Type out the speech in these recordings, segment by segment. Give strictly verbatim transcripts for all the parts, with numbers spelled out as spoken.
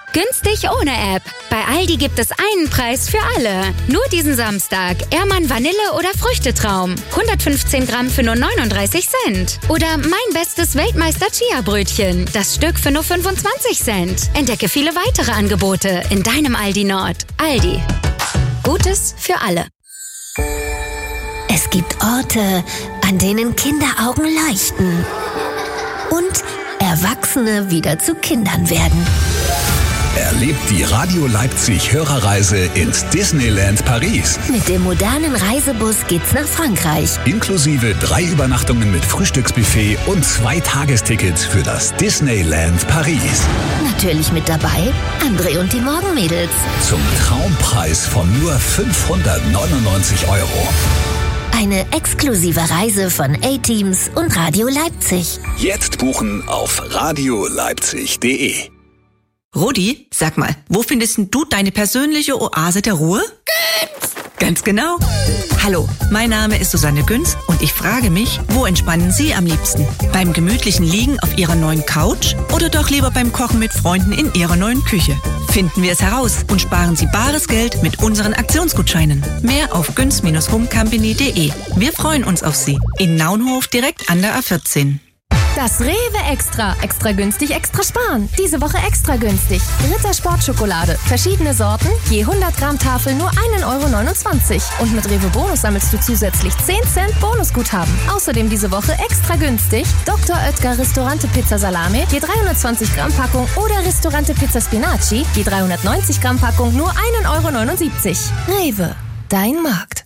Günstig ohne App. Bei Aldi gibt es einen Preis für alle. Nur diesen Samstag Ehrmann Vanille oder Früchtetraum. hundertfünfzehn Gramm für nur neununddreißig Cent. Oder mein bestes Weltmeister Chia-Brötchen. Das Stück für nur fünfundzwanzig Cent. Entdecke viele weitere Angebote in deinem Aldi Nord. Aldi. Gutes für alle. Es gibt Orte, an denen Kinderaugen leuchten. Und Erwachsene wieder zu Kindern werden. Erlebt die Radio Leipzig Hörerreise ins Disneyland Paris. Mit dem modernen Reisebus geht's nach Frankreich. Inklusive drei Übernachtungen mit Frühstücksbuffet und zwei Tagestickets für das Disneyland Paris. Natürlich mit dabei André und die Morgenmädels. Zum Traumpreis von nur fünfhundertneunundneunzig Euro. Eine exklusive Reise von A-Teams und Radio Leipzig. Jetzt buchen auf radio leipzig punkt de. Rudi, sag mal, wo findest denn du deine persönliche Oase der Ruhe? Günz! Ganz genau. Hallo, mein Name ist Susanne Günz und ich frage mich, wo entspannen Sie am liebsten? Beim gemütlichen Liegen auf Ihrer neuen Couch oder doch lieber beim Kochen mit Freunden in Ihrer neuen Küche? Finden wir es heraus und sparen Sie bares Geld mit unseren Aktionsgutscheinen. Mehr auf günz Bindestrich homecompany punkt de. Wir freuen uns auf Sie. In Naunhof direkt an der A vierzehn. Das Rewe Extra. Extra günstig, extra sparen. Diese Woche extra günstig. Ritter Sportschokolade. Verschiedene Sorten. Je hundert Gramm Tafel nur ein Euro neunundzwanzig. Und mit Rewe Bonus sammelst du zusätzlich zehn Cent Bonusguthaben. Außerdem diese Woche extra günstig. Doktor Oetker Ristorante Pizza Salame. Je dreihundertzwanzig Gramm Packung. Oder Ristorante Pizza Spinaci. Je dreihundertneunzig Gramm Packung nur ein Euro neunundsiebzig. Rewe. Dein Markt.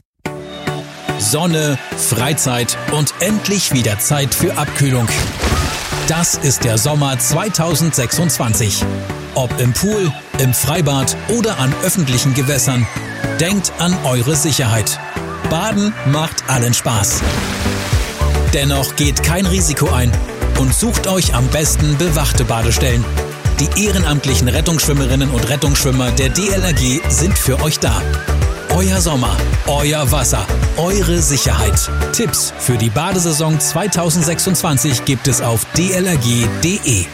Sonne, Freizeit und endlich wieder Zeit für Abkühlung. Das ist der Sommer zweitausendsechsundzwanzig. Ob im Pool, im Freibad oder an öffentlichen Gewässern, denkt an eure Sicherheit. Baden macht allen Spaß. Dennoch geht kein Risiko ein und sucht euch am besten bewachte Badestellen. Die ehrenamtlichen Rettungsschwimmerinnen und Rettungsschwimmer der D L R G sind für euch da. Euer Sommer, euer Wasser, eure Sicherheit. Tipps für die Badesaison zweitausendsechsundzwanzig gibt es auf d l r g punkt de.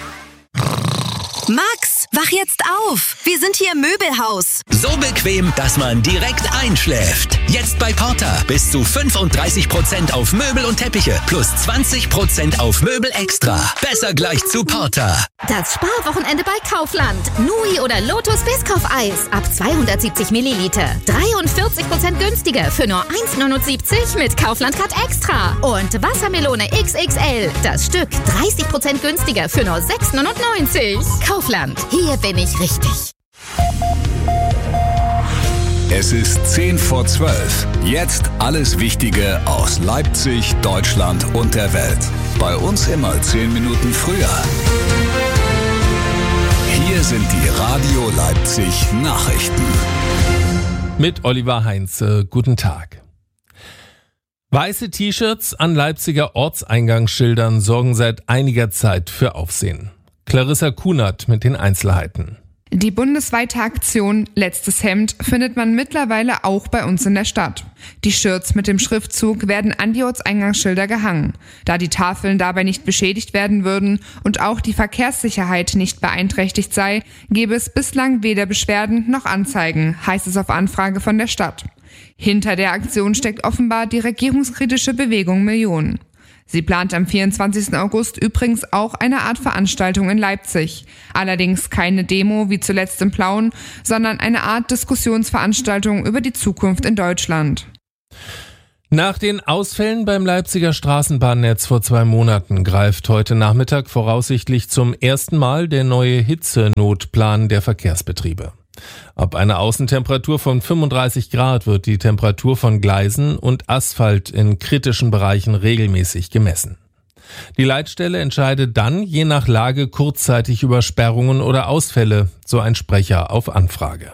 Max, wach jetzt auf! Wir sind hier im Möbelhaus. So bequem, dass man direkt einschläft. Jetzt bei Porter bis zu fünfunddreißig Prozent auf Möbel und Teppiche plus zwanzig Prozent auf Möbel extra. Besser gleich zu Porter. Das Sparwochenende bei Kaufland. Nui oder Lotus Biscoff-Eis ab zweihundertsiebzig Milliliter. dreiundvierzig Prozent günstiger für nur eins neunundsiebzig mit Kaufland Cut Extra. Und Wassermelone X X L. Das Stück dreißig Prozent günstiger für nur sechs neunundneunzig. Kaufland. Hier bin ich richtig. Es ist zehn vor zwölf. Jetzt alles Wichtige aus Leipzig, Deutschland und der Welt. Bei uns immer zehn Minuten früher. Hier sind die Radio Leipzig Nachrichten. Mit Oliver Heinze. Guten Tag. Weiße T-Shirts an Leipziger Ortseingangsschildern sorgen seit einiger Zeit für Aufsehen. Clarissa Kunert mit den Einzelheiten. Die bundesweite Aktion Letztes Hemd findet man mittlerweile auch bei uns in der Stadt. Die Shirts mit dem Schriftzug werden an die Ortseingangsschilder gehangen. Da die Tafeln dabei nicht beschädigt werden würden und auch die Verkehrssicherheit nicht beeinträchtigt sei, gebe es bislang weder Beschwerden noch Anzeigen, heißt es auf Anfrage von der Stadt. Hinter der Aktion steckt offenbar die regierungskritische Bewegung Millionen. Sie plant am vierundzwanzigsten August übrigens auch eine Art Veranstaltung in Leipzig. Allerdings keine Demo wie zuletzt im Plauen, sondern eine Art Diskussionsveranstaltung über die Zukunft in Deutschland. Nach den Ausfällen beim Leipziger Straßenbahnnetz vor zwei Monaten greift heute Nachmittag voraussichtlich zum ersten Mal der neue Hitzenotplan der Verkehrsbetriebe. Ab einer Außentemperatur von fünfunddreißig Grad wird die Temperatur von Gleisen und Asphalt in kritischen Bereichen regelmäßig gemessen. Die Leitstelle entscheidet dann je nach Lage kurzzeitig über Sperrungen oder Ausfälle, so ein Sprecher auf Anfrage.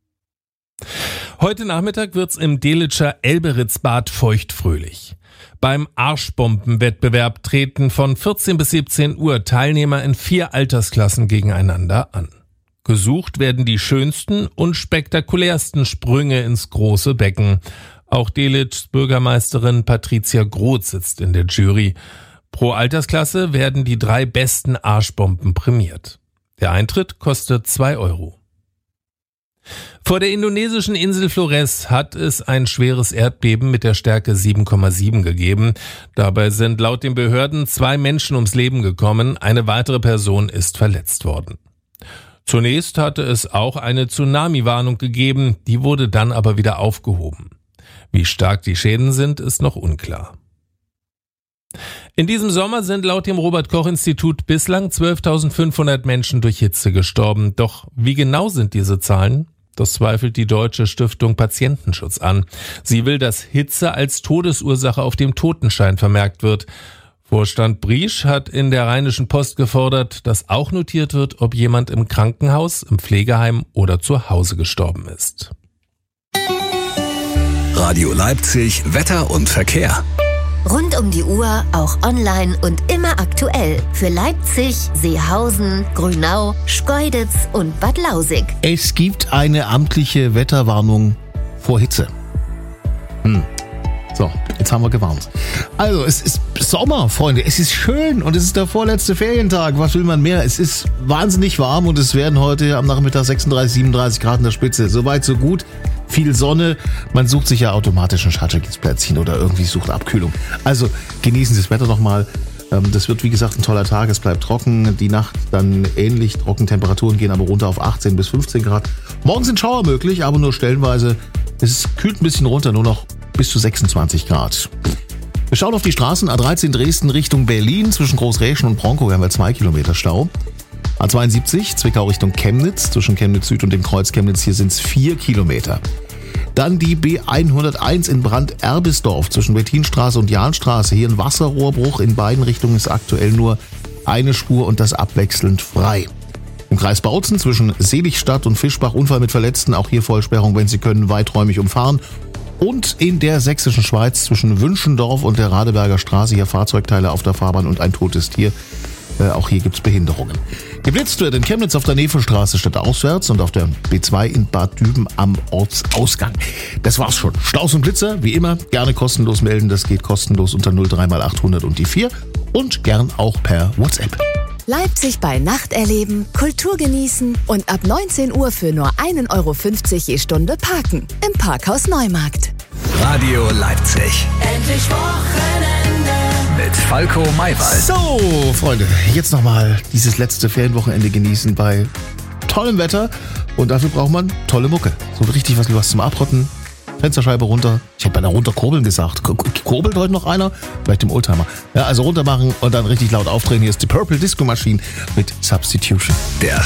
Heute Nachmittag wird's im Delitzscher Elberitzbad feuchtfröhlich. Beim Arschbombenwettbewerb treten von vierzehn bis siebzehn Uhr Teilnehmer in vier Altersklassen gegeneinander an. Gesucht werden die schönsten und spektakulärsten Sprünge ins große Becken. Auch Delitzschs Bürgermeisterin Patricia Groth sitzt in der Jury. Pro Altersklasse werden die drei besten Arschbomben prämiert. Der Eintritt kostet zwei Euro. Vor der indonesischen Insel Flores hat es ein schweres Erdbeben mit der Stärke sieben Komma sieben gegeben. Dabei sind laut den Behörden zwei Menschen ums Leben gekommen, eine weitere Person ist verletzt worden. Zunächst hatte es auch eine Tsunami-Warnung gegeben, die wurde dann aber wieder aufgehoben. Wie stark die Schäden sind, ist noch unklar. In diesem Sommer sind laut dem Robert-Koch-Institut bislang zwölftausendfünfhundert Menschen durch Hitze gestorben. Doch wie genau sind diese Zahlen? Das zweifelt die Deutsche Stiftung Patientenschutz an. Sie will, dass Hitze als Todesursache auf dem Totenschein vermerkt wird. Vorstand Briesch hat in der Rheinischen Post gefordert, dass auch notiert wird, ob jemand im Krankenhaus, im Pflegeheim oder zu Hause gestorben ist. Radio Leipzig, Wetter und Verkehr. Rund um die Uhr, auch online und immer aktuell. Für Leipzig, Seehausen, Grünau, Schkeuditz und Bad Lausig. Es gibt eine amtliche Wetterwarnung vor Hitze. Hm. So, jetzt haben wir gewarnt. Also, es ist Sommer, Freunde. Es ist schön und es ist der vorletzte Ferientag. Was will man mehr? Es ist wahnsinnig warm und es werden heute am Nachmittag sechsunddreißig, siebenunddreißig Grad in der Spitze. Soweit, so gut. Viel Sonne. Man sucht sich ja automatisch ein Schattschafsplätzchen oder irgendwie sucht Abkühlung. Also, genießen Sie das Wetter nochmal. Das wird, wie gesagt, ein toller Tag. Es bleibt trocken. Die Nacht dann ähnlich trocken. Temperaturen gehen aber runter auf achtzehn bis fünfzehn Grad. Morgen sind Schauer möglich, aber nur stellenweise. Es kühlt ein bisschen runter, nur noch bis zu sechsundzwanzig Grad. Wir schauen auf die Straßen. A dreizehn Dresden Richtung Berlin. Zwischen Großräschen und Bronkow haben wir zwei Kilometer Stau. A zweiundsiebzig Zwickau Richtung Chemnitz. Zwischen Chemnitz Süd und dem Kreuz Chemnitz, hier sind es vier Kilometer. Dann die B hunderteins in Brand-Erbisdorf zwischen Bettinstraße und Jahnstraße. Hier ein Wasserrohrbruch. In beiden Richtungen ist aktuell nur eine Spur und das abwechselnd frei. Im Kreis Bautzen zwischen Seligstadt und Fischbach Unfall mit Verletzten. Auch hier Vollsperrung, wenn Sie können, weiträumig umfahren. Und in der sächsischen Schweiz zwischen Wünschendorf und der Radeberger Straße hier Fahrzeugteile auf der Fahrbahn und ein totes Tier. Äh, auch hier gibt's Behinderungen. Geblitzt wird in Chemnitz auf der Nefelstraße stadtauswärts und auf der B zwei in Bad Düben am Ortsausgang. Das war's schon. Staus und Blitzer, wie immer, gerne kostenlos melden. Das geht kostenlos unter null drei mal achthundert und die vier und gern auch per WhatsApp. Leipzig bei Nacht erleben, Kultur genießen und ab neunzehn Uhr für nur ein Euro fünfzig je Stunde parken. Im Parkhaus Neumarkt. Radio Leipzig. Endlich Wochenende. Mit Falco Maywald. So, Freunde, jetzt nochmal dieses letzte Ferienwochenende genießen bei tollem Wetter. Und dafür braucht man tolle Mucke. So richtig was, was zum Abrotten. Fensterscheibe runter. Ich habe beinahe runterkurbeln gesagt. Kurbelt heute noch einer? Vielleicht im Oldtimer. Ja, also runter machen und dann richtig laut aufdrehen. Hier ist die Purple Disco Machine mit Substitution. Der